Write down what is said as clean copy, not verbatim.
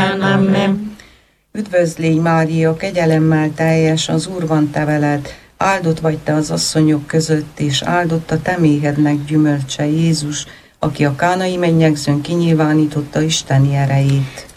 mindenkorán. Amen. Üdvözlégy Mária, kegyelemmel teljes, az Úr van te veled, áldott vagy te az asszonyok között, és áldott a te méhednek gyümölcse Jézus, aki a kánai mennyegzőn kinyilvánította Isteni erejét.